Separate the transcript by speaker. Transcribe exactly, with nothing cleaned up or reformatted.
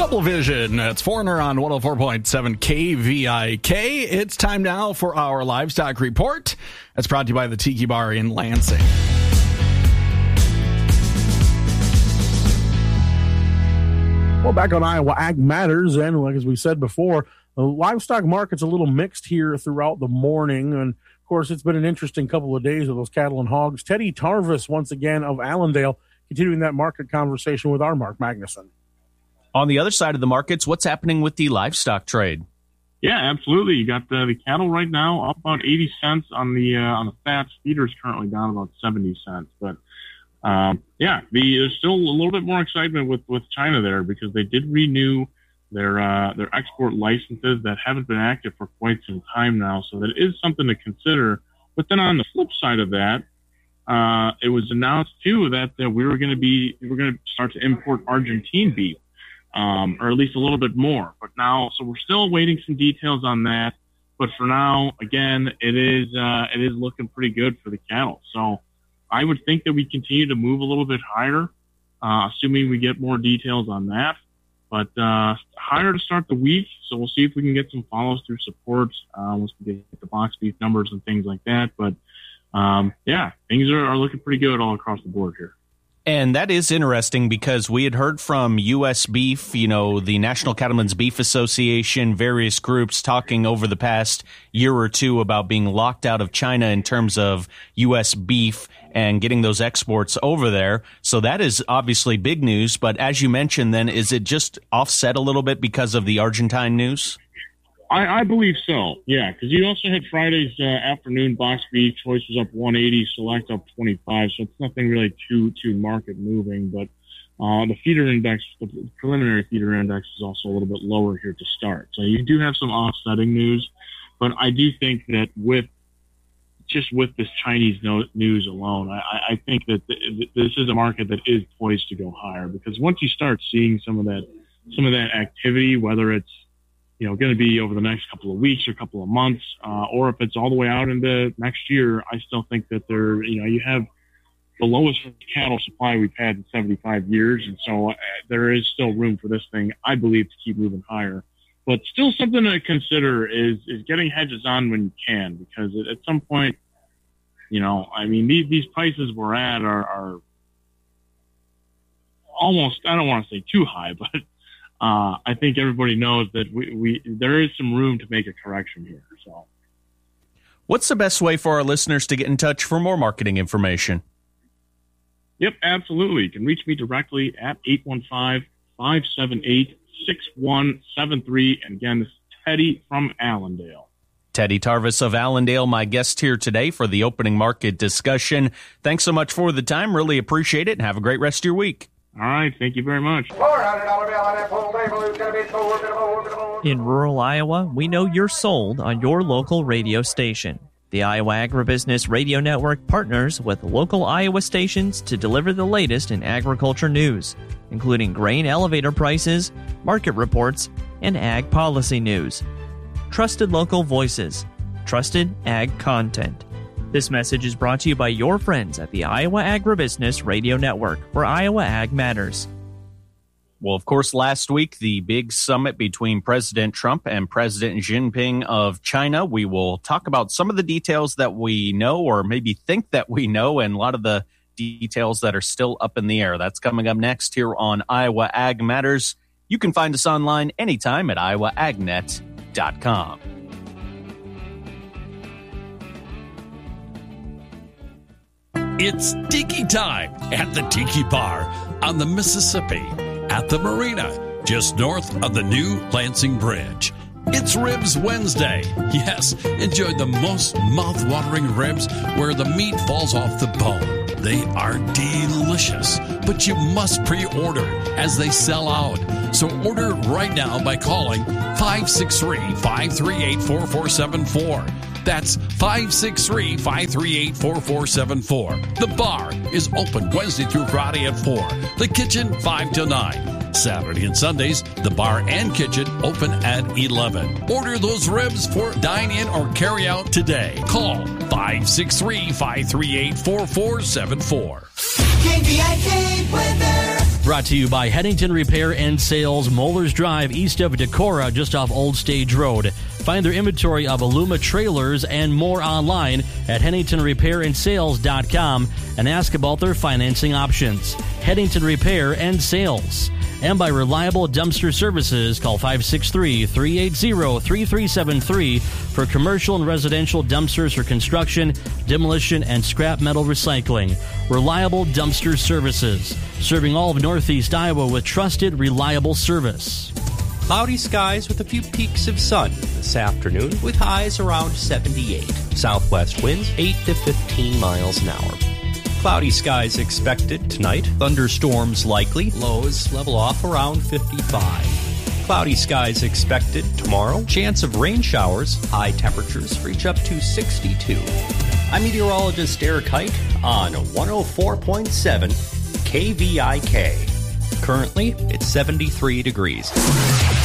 Speaker 1: Double Vision. It's Foreigner on one oh four point seven K V I K. It's time now for our livestock report. That's brought to you by the Tiki Bar in Lansing.
Speaker 2: Well, back on Iowa Ag Matters, and like as we said before, the livestock market's a little mixed here throughout the morning, and of course, it's been an interesting couple of days with those cattle and hogs. Teddy Tarvis, once again, of Allendale, continuing that market conversation with our Mark Magnuson.
Speaker 3: On the other side of the markets, what's happening with the livestock trade?
Speaker 4: Yeah, absolutely. You got the, the cattle right now up about eighty cents on the uh, on the fats. Feeders currently down about seventy cents. But um, yeah, the, there's still a little bit more excitement with, with China there because they did renew their uh, their export licenses that haven't been active for quite some time now. So that is something to consider. But then on the flip side of that, uh, it was announced too that, that we were going to be we were going to start to import Argentine beef. Um, or at least a little bit more. But now, so we're still waiting some details on that. But for now, again, it is uh, it is looking pretty good for the cattle. So I would think that we continue to move a little bit higher, uh, assuming we get more details on that. But uh, higher to start the week. So we'll see if we can get some follows through support uh, once we get the box beef numbers and things like that. But um, yeah, things are, are looking pretty good all across the board here.
Speaker 3: And that is interesting because we had heard from U S Beef, you know, the National Cattlemen's Beef Association, various groups talking over the past year or two about being locked out of China in terms of U S beef and getting those exports over there. So that is obviously big news. But as you mentioned, then, is it just offset a little bit because of the Argentine news?
Speaker 4: I, I believe so, yeah, because you also had Friday's uh, afternoon box beef. Choice was up one eighty, select up twenty-five, so it's nothing really too too market moving. But uh, the feeder index, the preliminary feeder index, is also a little bit lower here to start. So you do have some offsetting news, but I do think that with just with this Chinese no, news alone, I, I think that th- this is a market that is poised to go higher because once you start seeing some of that some of that activity, whether it's you know, going to be over the next couple of weeks or couple of months, uh, or if it's all the way out into next year, I still think that there, you know, you have the lowest cattle supply we've had in seventy-five years. And so uh, there is still room for this thing, I believe, to keep moving higher. But still something to consider is, is getting hedges on when you can, because at, at some point, you know, I mean, these, these prices we're at are, are almost, I don't want to say too high, but Uh, I think everybody knows that we, we there is some room to make a correction here. So,
Speaker 3: what's the best way for our listeners to get in touch for more marketing information?
Speaker 4: Yep, absolutely. You can reach me directly at eight one five, five seven eight, six one seven three. And again, this is Teddy from Allendale.
Speaker 3: Teddy Tarvis of Allendale, my guest here today for the opening market discussion. Thanks so much for the time. Really appreciate it, and have a great rest of your week.
Speaker 4: All right, thank you very much.
Speaker 5: In rural Iowa, we know you're sold on your local radio station. The Iowa Agribusiness Radio Network partners with local Iowa stations to deliver the latest in agriculture news, including grain elevator prices, market reports, and ag policy news. Trusted local voices, trusted ag content. This message is brought to you by your friends at the Iowa Agribusiness Radio Network, where Iowa Ag matters.
Speaker 3: Well, of course, last week, the big summit between President Trump and President Xi Jinping of China. We will talk about some of the details that we know or maybe think that we know and a lot of the details that are still up in the air. That's coming up next here on Iowa Ag Matters. You can find us online anytime at iowa ag net dot com.
Speaker 6: It's Tiki time at the Tiki Bar on the Mississippi at the marina just north of the new Lansing Bridge. It's Ribs Wednesday. Yes, enjoy the most mouth-watering ribs where the meat falls off the bone. They are delicious, but you must pre-order as they sell out. So order right now by calling five six three, five three eight, four four seven four. That's five six three, five three eight, four four seven four. The bar is open Wednesday through Friday at four. The kitchen, five till nine. Saturday and Sundays, the bar and kitchen open at eleven. Order those ribs for dine-in or carry-out today. Call five six three, five three eight, four four seven four.
Speaker 7: K V I K weather. Brought to you by Headington Repair and Sales, Moeller's Drive, east of Decorah, just off Old Stage Road. Find their inventory of Aluma trailers and more online at Headington Repair and Sales dot com and ask about their financing options. Headington Repair and Sales. And by Reliable Dumpster Services, call five six three, three eight zero, three three seven three for commercial and residential dumpsters for construction, demolition, and scrap metal recycling. Reliable Dumpster Services, serving all of Northeast Iowa with trusted, reliable service.
Speaker 8: Cloudy skies with a few peaks of sun this afternoon with highs around seventy-eight. Southwest winds eight to fifteen miles an hour. Cloudy skies expected tonight. Thunderstorms likely. Lows level off around fifty-five. Cloudy skies expected tomorrow. Chance of rain showers. High temperatures reach up to sixty-two. I'm meteorologist Eric Hike on one oh four point seven K V I K. Currently, it's seventy-three degrees.